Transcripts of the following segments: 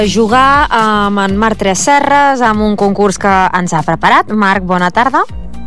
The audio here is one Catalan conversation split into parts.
Jugar amb en Marc Tresserras, amb un concurs que ens ha preparat. Marc, bona tarda.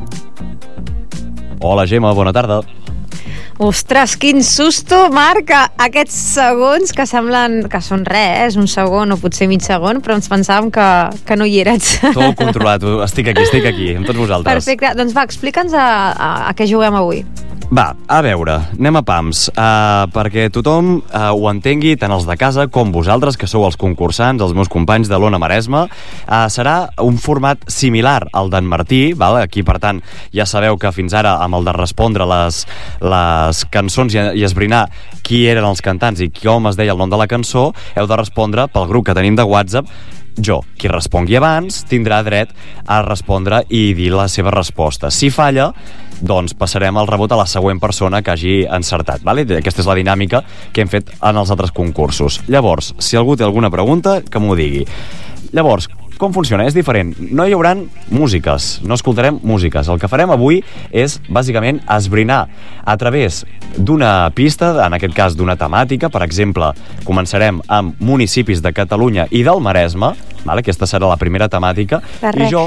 Hola, Gemma, bona tarda. Ostres, quin susto, Marc, aquests segons que semblen que són res, és un segon o potser mig segon, però ens pensàvem que no hi eres. Tot controlat, estic aquí, amb tots vosaltres. Perfecte, doncs va, explica'ns a què juguem avui. Va, a veure, anem a pams, perquè tothom ho entengui, tant els de casa com vosaltres, que sou els concursants, els meus companys de l'Ona Maresme. Serà un format similar al d'en Martí, val? Aquí, per tant, ja sabeu que fins ara, amb el de respondre les cançons i esbrinar qui eren els cantants i com es deia el nom de la cançó, heu de respondre pel grup que tenim de WhatsApp. Jo, qui respongui abans, tindrà dret a respondre i dir la seva resposta. Si falla, doncs passarem el rebot a la següent persona que hagi encertat, vale? Aquesta és la dinàmica que hem fet en els altres concursos. Llavors, si algú té alguna pregunta, que m'ho digui. Llavors, com funciona? És diferent. No hi hauran músiques, no escoltarem músiques. El que farem avui és, bàsicament, esbrinar a través d'una pista, en aquest cas d'una temàtica. Per exemple, començarem amb municipis de Catalunya i del Maresme, vale? Aquesta serà la primera temàtica. I jo...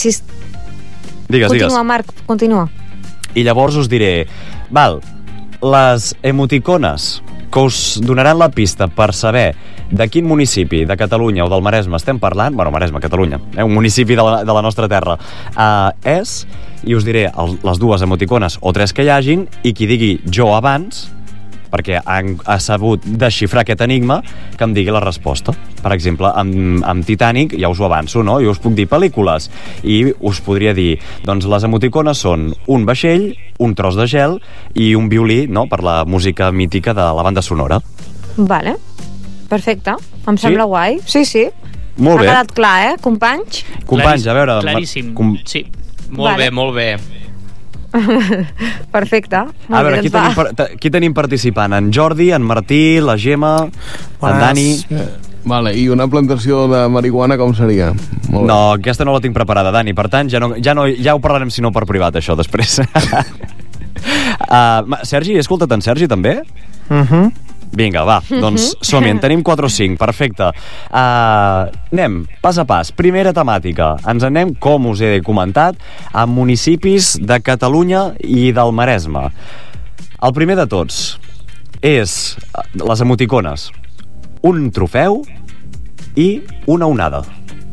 Digues. Continua, Marc, continua. I llavors us diré, les emoticones que us donaran la pista per saber de quin municipi de Catalunya o del Maresme estem parlant, Maresme, Catalunya, un municipi de la nostra terra, és, i us diré les dues emoticones o tres que hi hagin, i qui digui jo abans, perquè ha sabut desxifrar aquest enigma, que em digui la resposta. Per exemple, amb Titanic, ja us ho avanço, no? Jo us puc dir pel·lícules, i us podria dir, doncs les emoticones són un vaixell, un tros de gel i un violí, no?, per la música mítica de la banda sonora. Vale, perfecte. Em sembla guai. Sí. Molt bé. Ha quedat clar, companys? Companys, a veure... Claríssim, sí. Molt bé. Perfecte. A veure, aquí tenim participant en Jordi, en Martí, la Gemma, en Dani... Vale, i una plantació de marihuana com seria? No, aquesta no la tinc preparada, Dani, per tant ja ho parlarem, si no, per privat, això, després. Sergi, he escoltat en Sergi, també? Vinga, va, doncs som-hi, en tenim 4 o 5, perfecte. Anem pas a pas. Primera temàtica. Ens anem, com us he comentat, a municipis de Catalunya i del Maresme. El primer de tots és les emoticones. Un trofeu i una onada.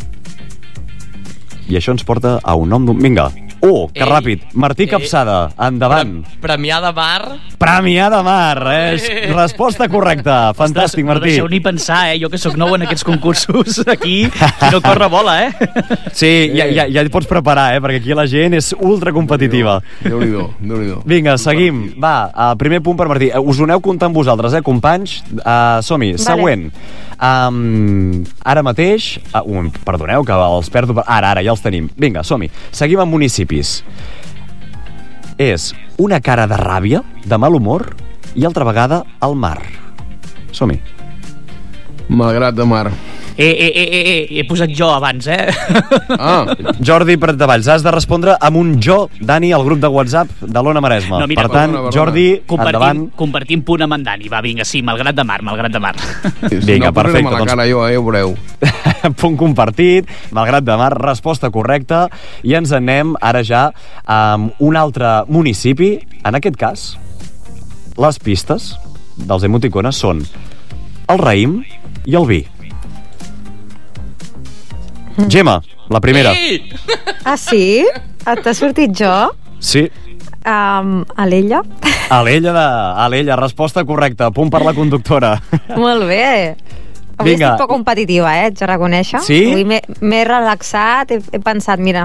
I això ens porta a un nom d'un... Vinga. Que ràpid. Martí Capçada, endavant. Premià de Mar. Premià de Mar, resposta correcta. Fantàstic, Martí. No deixeu ni pensar, jo que sóc nou en aquests concursos, aquí no corre bola, Sí, ja et pots preparar, perquè aquí la gent és ultra competitiva. Déu-n'hi-do. Vinga, seguim. Va, primer punt per Martí. Us ho aneu comptant vosaltres, companys? Som-hi. Següent. Ara mateix... Perdoneu, que els perdo... Ara, ja els tenim. Vinga, som-hi. Seguim amb municipis. És una cara de ràbia, de mal humor, i altra vegada al mar. Som-hi. Malgrat de Mar. He posat jo abans, Jordi Prat de Valls, has de respondre amb un jo, Dani, al grup de WhatsApp de l'Ona Maresme. Per tant, Jordi, endavant. Compartim punt amb en Dani. Va, vinga, sí, malgrat de Mar. Vinga, perfecte. No, cara, jo, ho veureu. Punt compartit, malgrat de Mar, resposta correcta, i ens anem ara ja amb un altre municipi. En aquest cas, les pistes dels emoticones són el raïm i el vi. Gemma, la primera. Sí? T'ha sortit jo? Sí. Alella? Alella, resposta correcta. Punt per la conductora. Molt bé. Avui estic poc competitiva, haig de reconèixer. Sí? Avui m'he relaxat, he pensat, mira,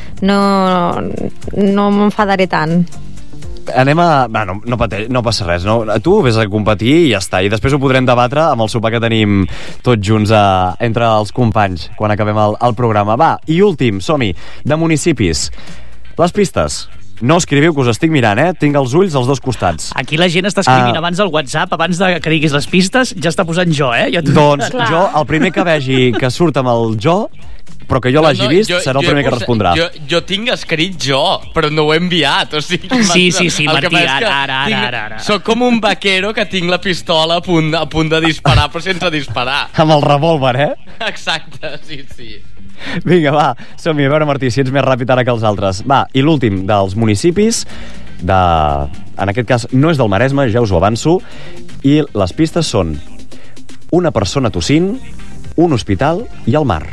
no m'enfadaré tant. Anem a... No passa res, no? Tu vés a competir i ja està. I després ho podrem debatre amb el sopar que tenim tots junts entre els companys quan acabem el programa. Va, i últim, som-hi, de municipis. Les pistes. No escriviu, que us estic mirant, Tinc els ulls als dos costats. Aquí la gent està escrivint abans al WhatsApp, abans de que diguis les pistes, ja està posant jo, Doncs jo, el primer que vegi que surt amb el jo, però que jo l'hagi vist serà el primer que respondrà. Jo tinc escrit però no ho he enviat. O sigui, sí, Martí, ara. Soc com un vaquero que tinc la pistola a punt de disparar, però sense disparar. Amb el revòlver, Exacte, sí. Vinga, va, som-hi. A veure, Martí, si ets més ràpid ara que els altres. Va, i l'últim dels municipis, en aquest cas no és del Maresme, ja us ho avanço, i les pistes són una persona tossint, un hospital i el mar.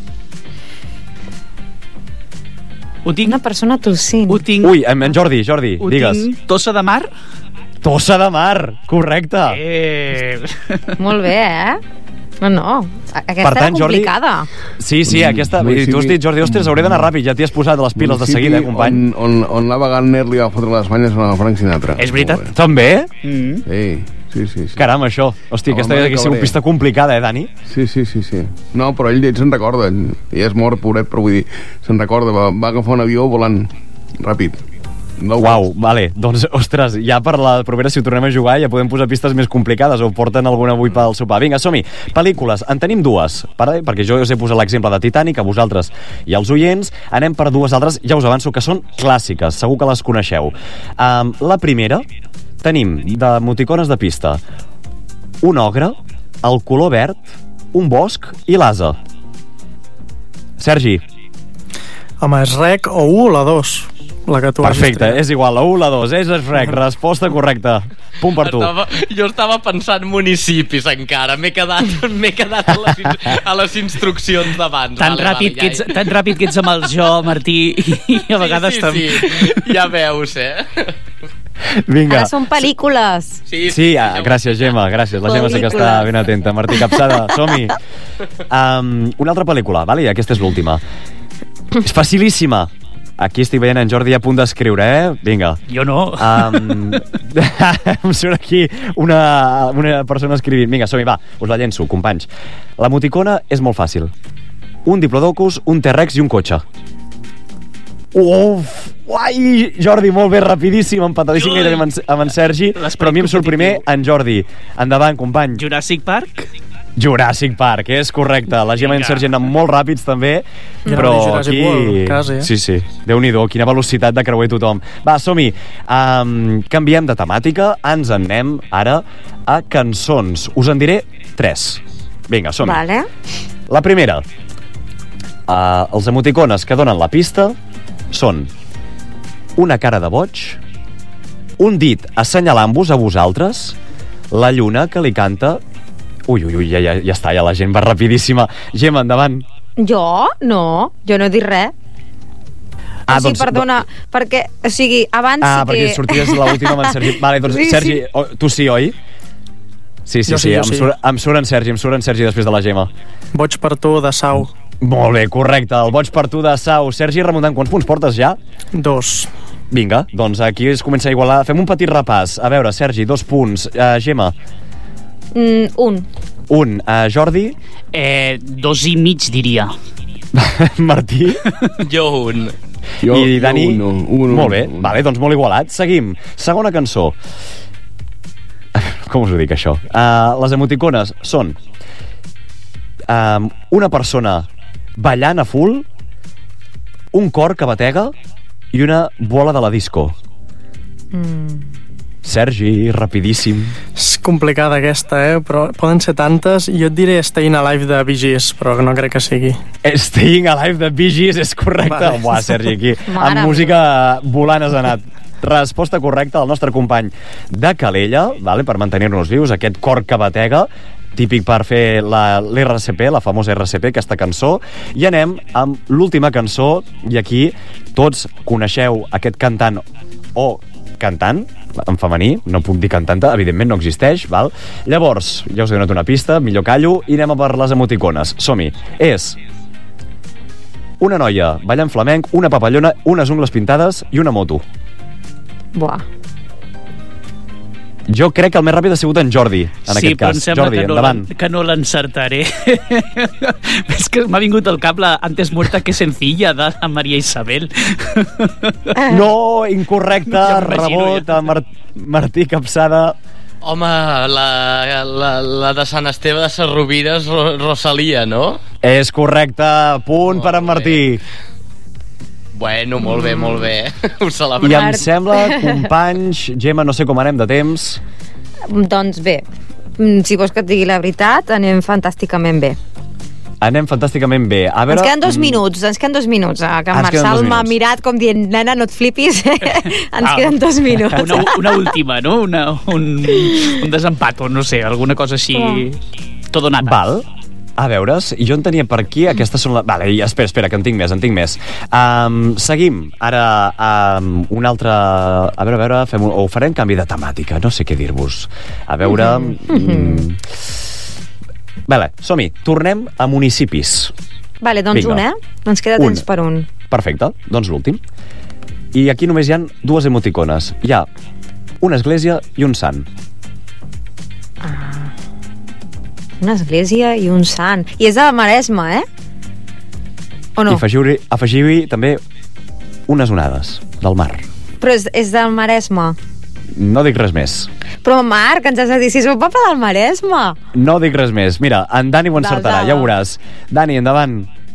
Ho tinc. Una persona tossint. Ho tinc. Ui, en Jordi, digues. Tinc. Tossa de mar? Tossa de mar, correcte. Molt bé, No. Aquesta Per tant, era complicada. Sí, aquesta... Tu has dit, Jordi, ostres, hauré d'anar ràpid, ja t'hi has posat les piles de seguida, company. On l'Ava Gardner li va fotre les banyes a Frank Sinatra. És veritat. També? Sí. Caram, això. Hòstia, aquesta hauria sigut una pista complicada, Dani? Sí. No, però ell se'n recorda. Ell és mort, pobret, però vull dir, se'n recorda. Va agafar un avió volant ràpid. Uau, vale. Doncs, ostres, ja per la propera, si ho tornem a jugar, ja podem posar pistes més complicades o porten alguna avui pel sopar. Vinga, som-hi. Pel·lícules. En tenim dues, perquè jo us he posat l'exemple de Titanic, a vosaltres i als oients. Anem per dues altres, ja us avanço, que són clàssiques. Segur que les coneixeu. La primera, tenim de emoticones de pista un ogre, el color verd, un bosc i l'asa. Sergi. Home, és rec o 1 o la 2. La que tu perfecte, és igual, la 1 o la 2, és rec, resposta correcta. Punt per tu. Jo estava pensant municipis encara, m'he quedat a les instruccions d'abans. Tan ràpid que ets amb el jo, Martí, i a vegades també. Sí, ja veus, Vinga. Ara són pel·lícules. Sí, gràcies, Gemma, gràcies. La Gemma sí que està ben atenta. Martí Capçada, som-hi. Una altra pel·lícula, vale? I aquesta és l'última. És facilíssima. Aquí estic veient en Jordi a punt d'escriure, Vinga. Jo no. Em surt aquí una persona escrivint. Vinga, som-hi, va, us la llenço, companys. L'emoticona és molt fàcil. Un diplodocus, un T-Rex i un cotxe. Uf! Uai! Jordi, molt bé, rapidíssim, empatadíssim gairebé amb en Sergi, però a mi em surt primer en Jordi. Endavant, company. Jurassic Park? Jurassic Park, és correcte. La Gemma i en Sergi han molt ràpids també, però aquí... Sí, Déu-n'hi-do, quina velocitat de creuer tothom. Va, som-hi. Canviem de temàtica, ens en anem ara a cançons. Us en diré 3. Vinga, som-hi. Vale. La primera. Els emoticones que donen la pista són una cara de boig, un dit assenyalant-vos a vosaltres, la lluna que li canta... Ui, ja està, ja la gent va rapidíssima. Gemma, endavant. Jo? No, jo no he dit res. Sí, perdona, perquè, o sigui, abans sí que... perquè sorties l'última amb en Sergi. Vale, doncs, Sergi, tu sí, oi? Sí. Em surt en Sergi després de la Gemma. Boig per tu, de Sau. Molt bé, correcte, el boig per tu de Sau. Sergi, remuntant, quants punts portes ja? 2. Vinga, doncs aquí es comença a igualar. Fem un petit repàs. A veure, Sergi, 2 punts. Gemma? 1. Jordi? 2,5, diria. Martí? Jo 1. I Dani? 1. Molt bé, vale, doncs molt igualat. Seguim. Segona cançó. Com us ho dic, això? Les emoticones són una persona ballant a full, un cor que batega i una bola de la disco. Sergi, rapidíssim. És complicada aquesta, però poden ser tantes. Jo et diré Staying Alive de Bee Gees, però no crec que sigui. Staying Alive de Bee Gees és correcte. Vale. Buah, Sergi, aquí amb música volant has anat. Resposta correcta del nostre company de Calella, vale, per mantenir-nos vius, aquest cor que batega, típic per fer l'RCP, la famosa RCP, aquesta cançó. I anem amb l'última cançó, i aquí tots coneixeu aquest cantant o cantant, en femení, no puc dir cantanta, evidentment no existeix, val? Llavors, ja us he donat una pista, millor callo, i anem a per les emoticones. Som-hi. És una noia ballant flamenc, una papallona, unes ungles pintades i una moto. Buah. Jo crec que el més ràpid ha sigut en Jordi, en aquest cas. Sí, però em Jordi, sembla que no l'encertaré. És que m'ha vingut al cap la Antes muerta que sencilla de la Maria Isabel. No, incorrecte, rebot a Martí Capçada. Home, la de Sant Esteve de Ses Rovires, Rosalia, no? És correcte, punt per en Martí. Bueno, molt bé, molt bé. Ho I celebrem. em sembla, companys, Gemma, no sé com anem de temps. Doncs bé, si vols que et digui la veritat, anem fantàsticament bé. Anem fantàsticament bé. A veure, Ens queden 2 minuts, ens queden 2 minuts. Que en Ens queden Marçal 2 m'ha minuts. mirat com dient, nena, no et flipis. Ens queden 2 minuts. Una última, no? Un desempat, o no sé, alguna cosa així... Todo nada. Val. A veure, jo en tenia per aquí, aquestes són... Vale, espera, que en tinc més. Seguim. Ara, un altre... A veure, ho farem canvi de temàtica, no sé què dir-vos. A veure... Vale, som-hi. Tornem a municipis. Vale, doncs Vinga. Ens queda temps per un. Perfecte, doncs l'últim. I aquí només hi ha 2 emoticones. Hi ha una església i un sant. Una església i un sant. I és de Maresme, O no? I afegiu-hi també unes onades del mar. Però és del Maresme. No dic res més. Però, Marc, ens has de dir si és un poble del Maresme. No dic res més. Mira, en Dani ho encertarà, ja ho veuràs. Dani, endavant.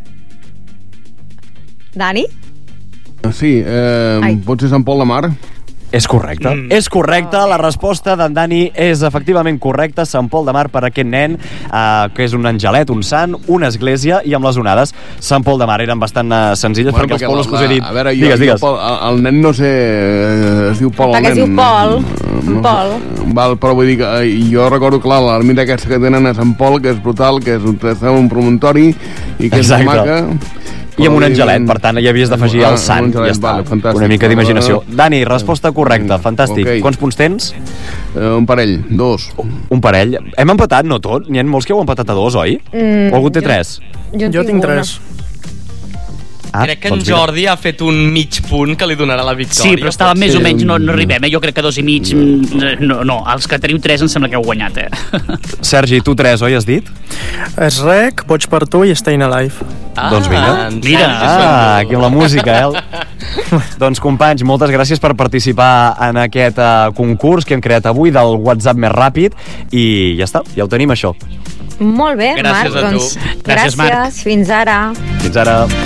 Dani? Sí, pot ser Sant Pol de Mar? És correcte. És correcte. La resposta d'en Dani és efectivament correcta. Sant Pol de Mar per aquest nen, que és un angelet, un sant, una església i amb les onades. Sant Pol de Mar eren bastant senzilles perquè els pobles que us he dit... A veure, digues. El nen no sé... Es diu Pol, Perquè el es nen. diu Pol. No Pol. sé. Val, però vull dir que jo recordo, clar, l'ermita aquesta que tenen a Sant Pol, que és brutal, que és un promontori i que és Exacte. maca. I amb un angelet, per tant, hi havies d'afegir el sant. un angelet, Ja està. vale, fantàstic. Una mica d'imaginació. Dani, resposta correcta, fantàstic. Ok. Quants punts tens? Un parell, 2. Un parell. Hem empatat, no tot? N'hi ha molts que heu empatat a 2, oi? O algú té 3? Jo tinc 3. Crec que en doncs mira. Jordi ha fet un mig punt que li donarà la victòria. Sí, però estava pot més ser. o menys, no arribem, Jo crec que 2 i mig... No, els que teniu 3 em sembla que heu guanyat, Sergi, tu 3, oi, has dit? És rec, Boig per tu i Staying Alive. Doncs vinga. en Mira. Sergi Aquí amb la música, Doncs, companys, moltes gràcies per participar en aquest concurs que hem creat avui del WhatsApp més ràpid i ja està, ja ho tenim, això. Molt bé, Gràcies Marc. a tu. Doncs, Gràcies, Marc. Fins ara. Fins ara.